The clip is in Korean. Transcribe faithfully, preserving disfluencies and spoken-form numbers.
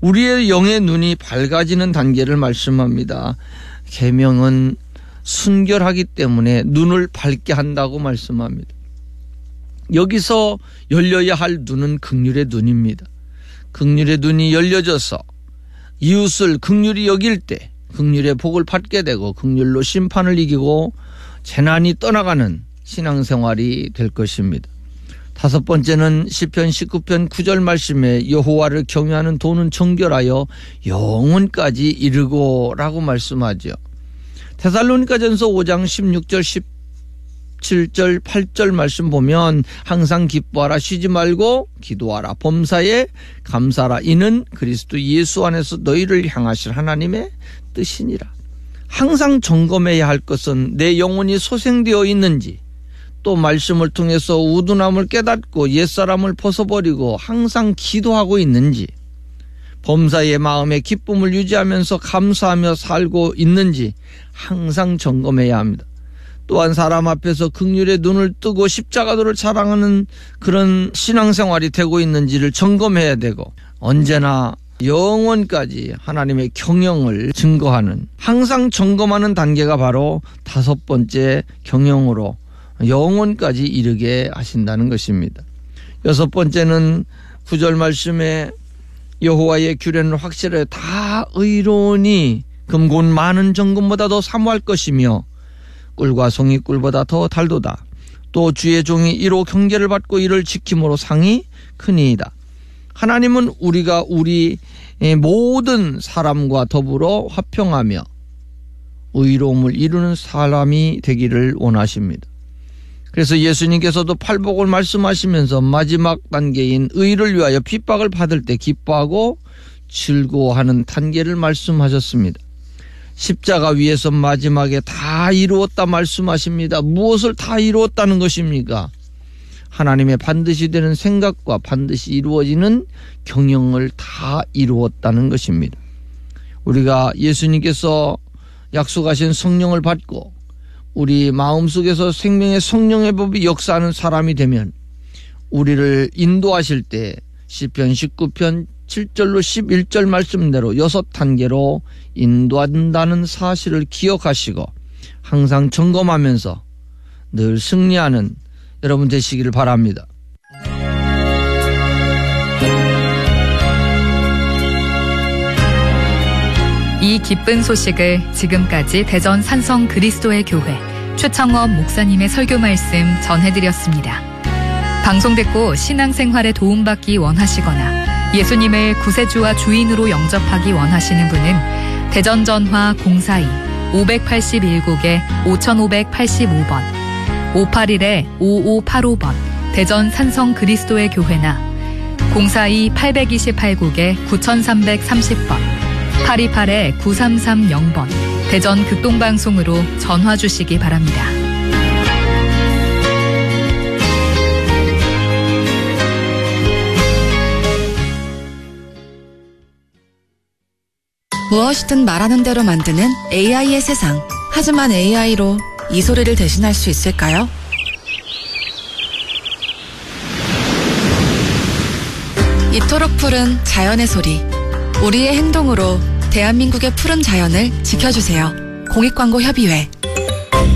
우리의 영의 눈이 밝아지는 단계를 말씀합니다. 계명은 순결하기 때문에 눈을 밝게 한다고 말씀합니다. 여기서 열려야 할 눈은 긍휼의 눈입니다. 긍휼의 눈이 열려져서 이웃을 긍휼히 여길 때 긍휼의 복을 받게 되고 긍휼로 심판을 이기고 재난이 떠나가는 신앙생활이 될 것입니다. 다섯 번째는 시편 십구 편 구 절 말씀에 여호와를 경외하는 도는 정결하여 영혼까지 이르고 라고 말씀하죠. 데살로니가전서 오 장 십육 절 십칠 절 팔 절 말씀 보면 항상 기뻐하라 쉬지 말고 기도하라 범사에 감사하라 이는 그리스도 예수 안에서 너희를 향하실 하나님의 뜻이니라. 항상 점검해야 할 것은 내 영혼이 소생되어 있는지, 또 말씀을 통해서 우둔함을 깨닫고 옛사람을 벗어버리고 항상 기도하고 있는지, 범사의 마음의 기쁨을 유지하면서 감사하며 살고 있는지 항상 점검해야 합니다. 또한 사람 앞에서 긍휼의 눈을 뜨고 십자가도를 자랑하는 그런 신앙생활이 되고 있는지를 점검해야 되고, 언제나 영원까지 하나님의 경영을 증거하는, 항상 점검하는 단계가 바로 다섯 번째 경영으로 영원까지 이르게 하신다는 것입니다. 여섯 번째는 구 절 말씀에 여호와의 규례는 확실해 다 의로우니 금곧 많은 정금보다 더 사모할 것이며 꿀과 송이 꿀보다 더 달도다. 또 주의 종이 이로 경계를 받고 이를 지킴으로 상이 크니이다. 하나님은 우리가 우리 모든 사람과 더불어 화평하며 의로움을 이루는 사람이 되기를 원하십니다. 그래서 예수님께서도 팔복을 말씀하시면서 마지막 단계인 의를 위하여 핍박을 받을 때 기뻐하고 즐거워하는 단계를 말씀하셨습니다. 십자가 위에서 마지막에 다 이루었다 말씀하십니다. 무엇을 다 이루었다는 것입니까? 하나님의 반드시 되는 생각과 반드시 이루어지는 경영을 다 이루었다는 것입니다. 우리가 예수님께서 약속하신 성령을 받고 우리 마음속에서 생명의 성령의 법이 역사하는 사람이 되면 우리를 인도하실 때 시편 십구 편 칠 절로 십일 절 말씀대로 여섯 단계로 인도한다는 사실을 기억하시고 항상 점검하면서 늘 승리하는 여러분 되시기를 바랍니다. 이 기쁜 소식을 지금까지 대전 산성 그리스도의 교회 최창업 목사님의 설교 말씀 전해드렸습니다. 방송 듣고 신앙생활에 도움받기 원하시거나 예수님을 구세주와 주인으로 영접하기 원하시는 분은 대전 전화 공사이 오백팔십칠 국에 오천오백팔십오 번, 오팔일 오오팔오 번 대전 산성 그리스도의 교회나 공사이 팔이십팔 국에 구삼삼삼십 번, 팔이팔 구삼삼공 번 대전 극동방송으로 전화 주시기 바랍니다. 무엇이든 말하는 대로 만드는 에이아이의 세상. 하지만 에이아이로 이 소리를 대신할 수 있을까요? 이토록 푸른 자연의 소리. 우리의 행동으로 대한민국의 푸른 자연을 지켜주세요. 공익광고협의회